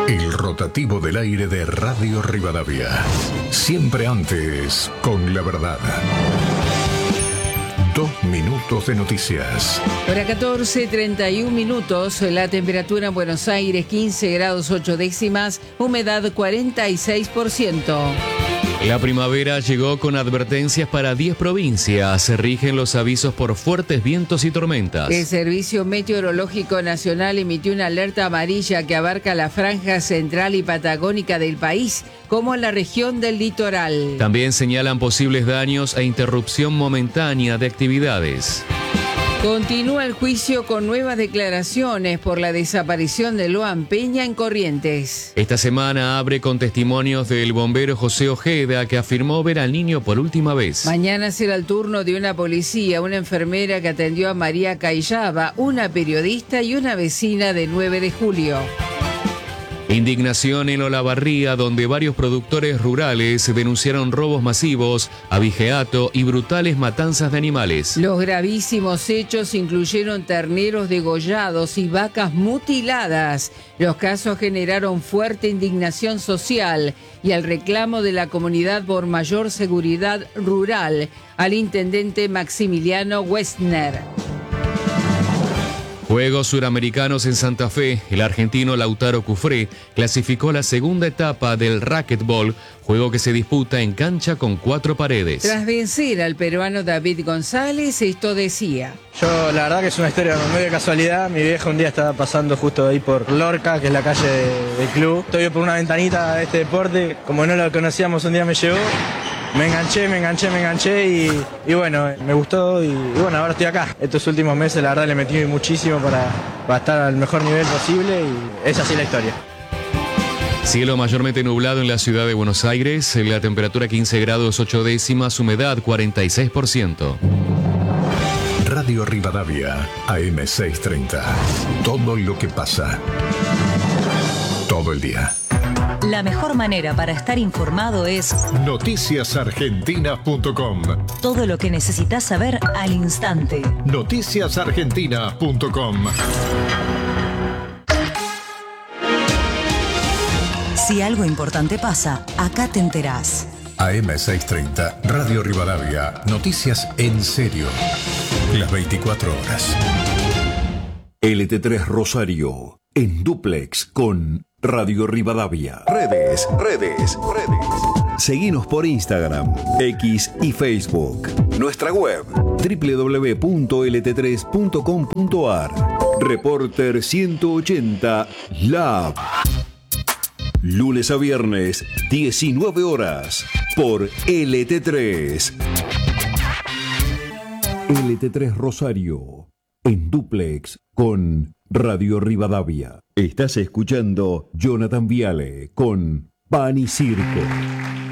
El rotativo del aire de Radio Rivadavia. Siempre antes, con la verdad. 2 minutos de noticias. Hora 14:31 minutos. La temperatura en Buenos Aires 15 grados 8 décimas. Humedad 46%. La primavera llegó con advertencias para 10 provincias. Se rigen los avisos por fuertes vientos y tormentas. El Servicio Meteorológico Nacional emitió una alerta amarilla que abarca la franja central y patagónica del país, como la región del litoral. También señalan posibles daños e interrupción momentánea de actividades. Continúa el juicio con nuevas declaraciones por la desaparición de Loan Peña en Corrientes. Esta semana abre con testimonios del bombero José Ojeda, que afirmó ver al niño por última vez. Mañana será el turno de una policía, una enfermera que atendió a María Cayaba, una periodista y una vecina de 9 de julio. Indignación en Olavarría, donde varios productores rurales denunciaron robos masivos, abigeato y brutales matanzas de animales. Los gravísimos hechos incluyeron terneros degollados y vacas mutiladas. Los casos generaron fuerte indignación social y el reclamo de la comunidad por mayor seguridad rural al intendente Maximiliano Westner. Juegos Suramericanos en Santa Fe, el argentino Lautaro Cufré clasificó la segunda etapa del racquetball, juego que se disputa en cancha con 4 paredes. Tras vencer al peruano David González, esto decía: Yo la verdad que es una historia medio de casualidad. Mi vieja un día estaba pasando justo ahí por Lorca, que es la calle del club. Estoy por una ventanita de este deporte, como no lo conocíamos, un día me llevó. Me enganché y bueno, me gustó y bueno, ahora estoy acá. Estos últimos meses la verdad le metí muchísimo para estar al mejor nivel posible y es así la historia. Cielo mayormente nublado en la ciudad de Buenos Aires, la temperatura 15 grados 8 décimas, humedad 46%. Radio Rivadavia, AM 630. Todo lo que pasa. Todo el día. La mejor manera para estar informado es noticiasargentinas.com. todo lo que necesitas saber al instante. noticiasargentinas.com. Si algo importante pasa, acá te enterás. AM 630, Radio Rivadavia, noticias en serio. Las 24 horas. LT3 Rosario, en dúplex con Radio Rivadavia. Redes. Seguinos por Instagram, X y Facebook. Nuestra web, www.lt3.com.ar. Reporter 180 Lab. Lunes a viernes, 19 horas, por LT3. LT3 Rosario, en dúplex con Radio Rivadavia. Estás escuchando Jonathan Viale con Pan y Circo.